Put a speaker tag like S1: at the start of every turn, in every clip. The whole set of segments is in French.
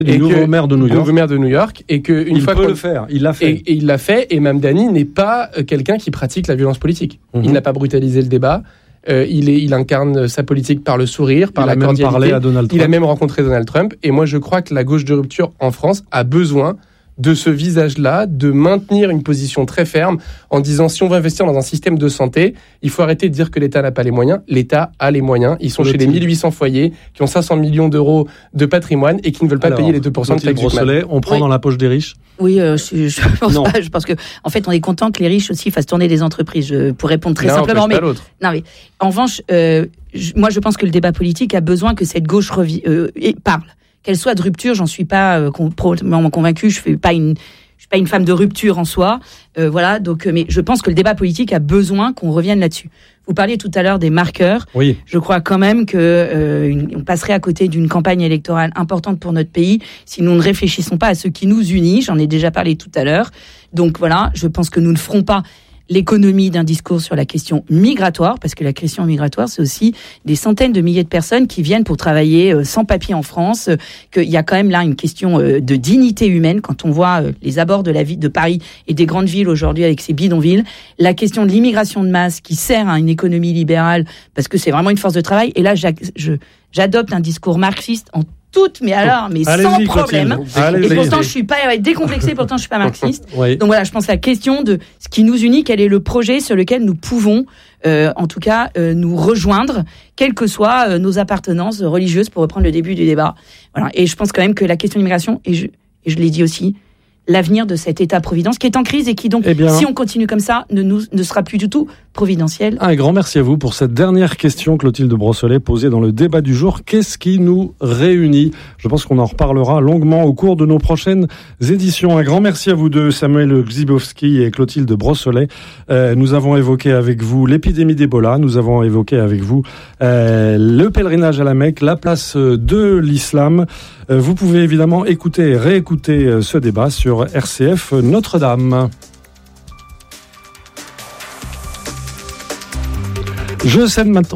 S1: Du nouveau maire de
S2: New York. Et que
S1: il peut le faire, il l'a fait.
S2: Et il l'a fait, et Mamdani n'est pas quelqu'un qui pratique la violence politique. Il n'a pas brutalisé le débat. Il incarne sa politique par le sourire, par la cordialité.
S1: Il a même parlé à Donald Trump.
S2: Il a même rencontré Donald Trump. Et moi, je crois que la gauche de rupture en France a besoin de ce visage-là, de maintenir une position très ferme en disant si on veut investir dans un système de santé, il faut arrêter de dire que l'État n'a pas les moyens. L'État a les moyens. Ils sont chez les 1800 foyers qui ont 500 millions d'euros de patrimoine et qui ne veulent pas payer les 2% de taxes
S1: Brossolet, on prend dans la poche des riches.
S3: Oui, je pense pas. Je pense que, en fait, on est content que les riches aussi fassent tourner des entreprises. Pour répondre très simplement, mais en revanche, moi, je pense que le débat politique a besoin que cette gauche parle. Qu'elle soit de rupture, j'en suis pas probablement convaincue. Je suis pas une femme de rupture en soi, voilà. Donc, mais je pense que le débat politique a besoin qu'on revienne là-dessus. Vous parliez tout à l'heure des marqueurs.
S1: Oui.
S3: Je crois quand même que on passerait à côté d'une campagne électorale importante pour notre pays si nous ne réfléchissons pas à ce qui nous unit. J'en ai déjà parlé tout à l'heure. Donc voilà, je pense que nous ne ferons pas l'économie d'un discours sur la question migratoire, parce que la question migratoire, c'est aussi des centaines de milliers de personnes qui viennent pour travailler sans papier en France, qu'il y a quand même là une question de dignité humaine quand on voit les abords de la ville de Paris et des grandes villes aujourd'hui avec ces bidonvilles, la question de l'immigration de masse qui sert à une économie libérale, parce que c'est vraiment une force de travail, et là j'adopte un discours marxiste en sans problème. Et pourtant, je suis pas décomplexée, pourtant je suis pas marxiste. Oui. Donc voilà, je pense à la question de ce qui nous unit, quel est le projet sur lequel nous pouvons, en tout cas, nous rejoindre, quelles que soient nos appartenances religieuses, pour reprendre le début du débat. Voilà. Et je pense quand même que la question de l'immigration, et je l'ai dit aussi, l'avenir de cet État-providence qui est en crise et qui donc, si on continue comme ça, ne sera plus du tout providentiel.
S1: Un grand merci à vous pour cette dernière question, Clotilde Brossolet, posée dans le débat du jour. Qu'est-ce qui nous réunit ? Je pense qu'on en reparlera longuement au cours de nos prochaines éditions. Un grand merci à vous deux, Samuel Gzybowski et Clotilde Brossolet. Nous avons évoqué avec vous l'épidémie d'Ebola, nous avons évoqué avec vous le pèlerinage à la Mecque, la place de l'islam. Vous pouvez évidemment écouter et réécouter ce débat sur RCF Notre-Dame. Je cède maintenant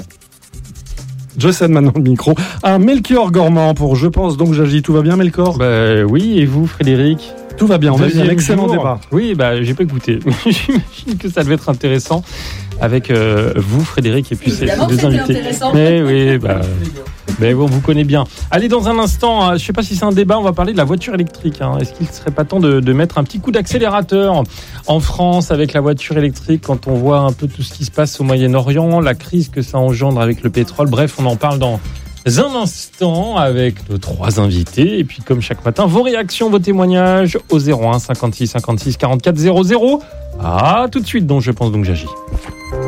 S1: le micro à Melchior Gormand pour Je pense donc j'agis. Tout va bien, Melchior ?
S4: Oui, et vous, Frédéric ?
S1: Tout va bien, on a eu un excellent débat.
S4: Oui, j'ai pas écouté. J'imagine que ça devait être intéressant avec vous, Frédéric, et puis ces deux invités. Mais oui, mais bon, vous connaissez bien. Allez, dans un instant, je sais pas si c'est un débat, on va parler de la voiture électrique. Est-ce qu'il serait pas temps de mettre un petit coup d'accélérateur en France avec la voiture électrique quand on voit un peu tout ce qui se passe au Moyen-Orient, la crise que ça engendre avec le pétrole. Bref, on en parle dans un instant avec nos trois invités. Et puis, comme chaque matin, vos réactions, vos témoignages au 01 56 56 44 00. À tout de suite, donc je pense donc j'agis.